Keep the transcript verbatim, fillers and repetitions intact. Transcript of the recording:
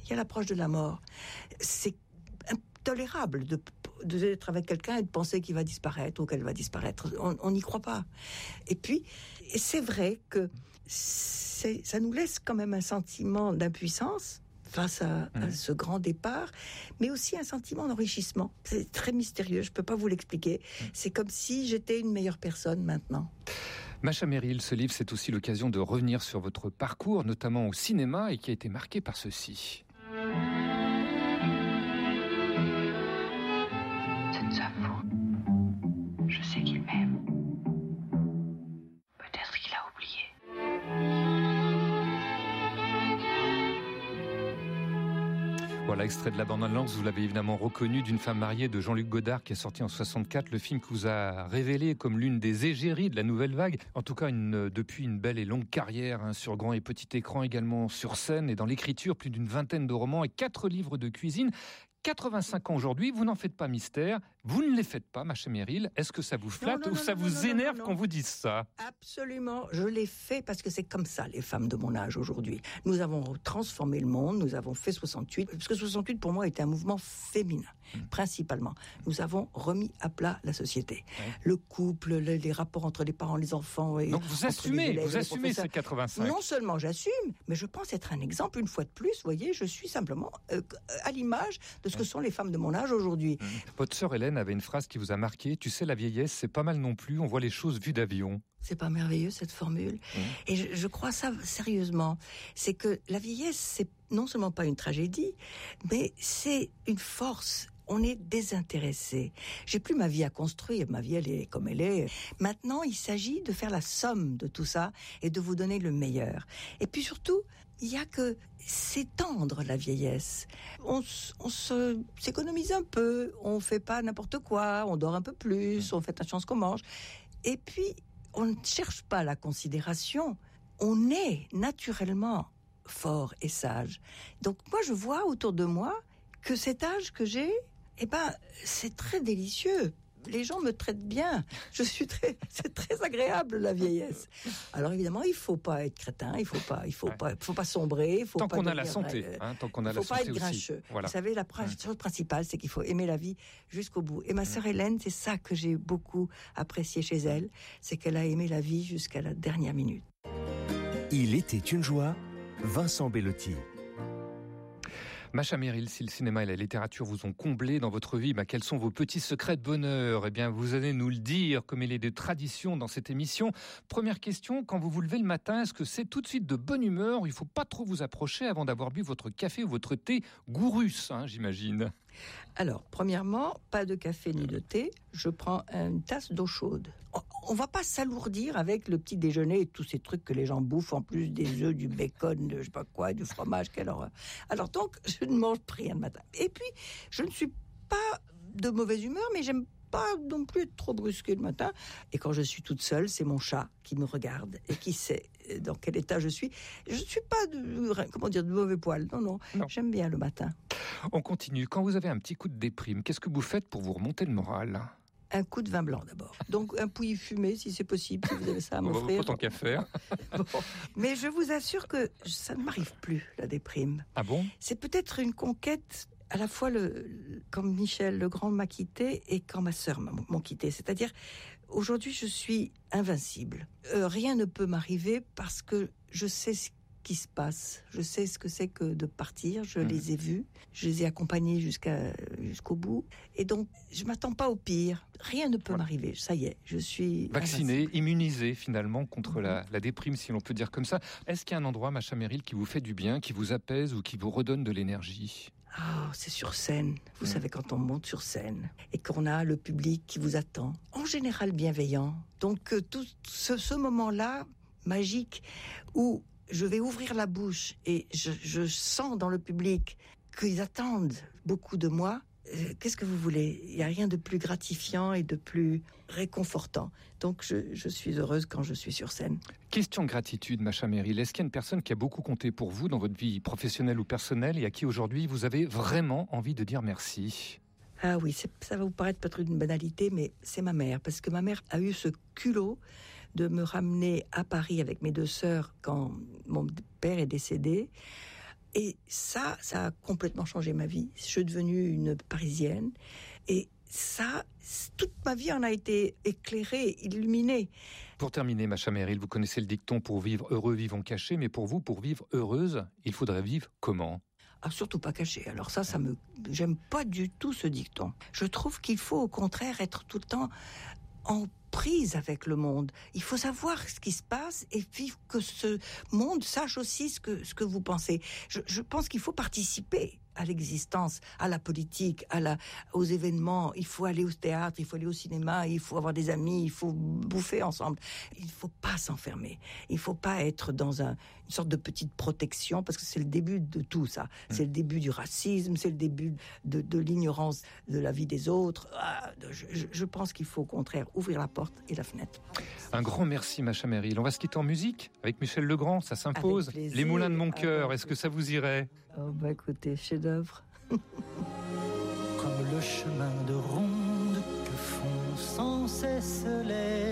Il y a l'approche de la mort. C'est intolérable de d'être avec quelqu'un et de penser qu'il va disparaître ou qu'elle va disparaître. On n'y croit pas. Et puis, et c'est vrai que c'est, ça nous laisse quand même un sentiment d'impuissance face à, mmh. à ce grand départ, mais aussi un sentiment d'enrichissement. C'est très mystérieux, je ne peux pas vous l'expliquer. Mmh. C'est comme si j'étais une meilleure personne maintenant. Masha Merrill, ce livre, c'est aussi l'occasion de revenir sur votre parcours, notamment au cinéma, et qui a été marqué par ceci. Sa faute. Je sais qu'il m'aime. Peut-être qu'il a oublié. Voilà, extrait de la bande-annonce, vous l'avez évidemment reconnu, d'une femme mariée de Jean-Luc Godard qui est sorti en soixante-quatre, le film qui vous a révélé comme l'une des égéries de la nouvelle vague. En tout cas, une, depuis une belle et longue carrière hein, sur grand et petit écran, également sur scène et dans l'écriture, plus d'une vingtaine de romans et quatre livres de cuisine. quatre-vingt-cinq ans aujourd'hui, vous n'en faites pas mystère, vous ne les faites pas, Masha Merrill. Est-ce que ça vous flatte non, non, ou non, ça non, vous non, énerve non, non, qu'on vous dise ça ? Absolument, je l'ai fait parce que c'est comme ça, les femmes de mon âge aujourd'hui. Nous avons transformé le monde, nous avons fait soixante-huit, parce que soixante-huit pour moi était un mouvement féminin, mmh. principalement. Nous avons remis à plat la société. Ouais. Le couple, les, les rapports entre les parents, les enfants... Et donc vous assumez, élèves, vous assumez ces quatre-vingt-cinq. Non seulement j'assume, mais je pense être un exemple, une fois de plus, vous voyez, je suis simplement euh, à l'image de ce que sont les femmes de mon âge aujourd'hui. Mmh. Votre sœur Hélène avait une phrase qui vous a marqué. Tu sais, la vieillesse, c'est pas mal non plus. On voit les choses vues d'avion. C'est pas merveilleux, cette formule. Mmh. Et je, je crois ça sérieusement. C'est que la vieillesse, c'est non seulement pas une tragédie, mais c'est une force. On est désintéressé. J'ai plus ma vie à construire. Ma vie, elle est comme elle est. Maintenant, il s'agit de faire la somme de tout ça et de vous donner le meilleur. Et puis surtout, il y a que s'étendre la vieillesse. On, on se s'économise un peu. On fait pas n'importe quoi. On dort un peu plus. On fait attention à ce qu'on mange. Et puis, on ne cherche pas la considération. On est naturellement fort et sage. Donc moi, je vois autour de moi que cet âge que j'ai, eh ben, c'est très délicieux. Les gens me traitent bien. Je suis très, c'est très agréable, la vieillesse. Alors évidemment, il faut pas être crétin, il faut pas, il faut ouais. pas, faut pas sombrer, il faut tant pas. Qu'on devenir, a la santé, euh, hein, tant qu'on a la santé aussi. Il faut pas être grincheux. Voilà. Vous savez, la chose ouais. principale, c'est qu'il faut aimer la vie jusqu'au bout. Et ma ouais. sœur Hélène, c'est ça que j'ai beaucoup apprécié chez elle, c'est qu'elle a aimé la vie jusqu'à la dernière minute. Il était une joie, Vincent Bellotti. Masha Merrill, si le cinéma et la littérature vous ont comblé dans votre vie, bah, quels sont vos petits secrets de bonheur ? Eh bien, vous allez nous le dire, comme il est de tradition dans cette émission. Première question, quand vous vous levez le matin, est-ce que c'est tout de suite de bonne humeur ou il ne faut pas trop vous approcher avant d'avoir bu votre café ou votre thé gourus, hein, j'imagine ? Alors, premièrement, pas de café ni de thé. Je prends une tasse d'eau chaude. On ne va pas s'alourdir avec le petit déjeuner et tous ces trucs que les gens bouffent, en plus des œufs, du bacon, de je sais pas quoi, du fromage, quelle horreur. Alors donc, je ne mange rien le matin. Et puis, je ne suis pas de mauvaise humeur, mais j'aime pas non plus être trop brusquée le matin. Et quand je suis toute seule, c'est mon chat qui me regarde et qui sait dans quel état je suis. Je ne suis pas de, comment dire, de mauvais poil. Non, non, non. J'aime bien le matin. On continue. Quand vous avez un petit coup de déprime, qu'est-ce que vous faites pour vous remonter le moral ? Un coup de vin blanc d'abord. Donc un pouilly fumé si c'est possible, si vous avez ça à m'offrir. Pas tant qu'à faire. Bon. Mais je vous assure que ça ne m'arrive plus, la déprime. Ah bon ? C'est peut-être une conquête à la fois le, comme Michel Legrand m'a quitté et quand ma sœur m'a, m'a quitté. C'est-à-dire, aujourd'hui je suis invincible. Euh, rien ne peut m'arriver parce que je sais ce qui se passe. Je sais ce que c'est que de partir. Je mmh. les ai vus. Je les ai accompagnés jusqu'à, jusqu'au bout. Et donc, je m'attends pas au pire. Rien ne peut voilà. m'arriver. Ça y est, je suis vacciné, invincible. immunisé finalement contre mmh. la, la déprime, si l'on peut dire comme ça. Est-ce qu'il y a un endroit, Masha Merrill, qui vous fait du bien, qui vous apaise ou qui vous redonne de l'énergie ? Ah, oh, c'est sur scène. Vous mmh. savez, quand on monte sur scène et qu'on a le public qui vous attend, en général bienveillant. Donc, euh, tout ce, ce moment-là, magique, où je vais ouvrir la bouche et je, je sens dans le public qu'ils attendent beaucoup de moi. Euh, qu'est-ce que vous voulez ? Il n'y a rien de plus gratifiant et de plus réconfortant. Donc, je, je suis heureuse quand je suis sur scène. Question gratitude, Masha Merrill. Est-ce qu'il y a une personne qui a beaucoup compté pour vous dans votre vie professionnelle ou personnelle et à qui aujourd'hui vous avez vraiment envie de dire merci ? Ah oui, c'est, ça va vous paraître peut-être une banalité, mais c'est ma mère. Parce que ma mère a eu ce culot de me ramener à Paris avec mes deux sœurs quand mon père est décédé. Et ça, ça a complètement changé ma vie. Je suis devenue une Parisienne. Et ça, toute ma vie en a été éclairée, illuminée. Pour terminer, Macha Merrill, vous connaissez le dicton « Pour vivre heureux, vivons cachés », mais pour vous, pour vivre heureuse, il faudrait vivre comment ? Ah, surtout pas caché. Alors ça, ça me, j'aime pas du tout ce dicton. Je trouve qu'il faut au contraire être tout le temps en prise avec le monde. Il faut savoir ce qui se passe et puis que ce monde sache aussi ce que, ce que vous pensez. Je, je pense qu'il faut participer à l'existence, à la politique, à la, aux événements. Il faut aller au théâtre, il faut aller au cinéma, il faut avoir des amis, il faut bouffer ensemble. Il ne faut pas s'enfermer. Il ne faut pas être dans un, une sorte de petite protection, parce que c'est le début de tout ça. C'est le début du racisme, c'est le début de, de l'ignorance de la vie des autres. Ah, je, je pense qu'il faut au contraire ouvrir la porte et la fenêtre. Un grand merci, Macha Merrill. On va se quitter en musique avec Michel Legrand, ça s'impose. Les Moulins de mon cœur, est-ce que ça vous irait ? Oh bah écoutez, chef-d'œuvre. Comme le chemin de ronde que font sans cesse les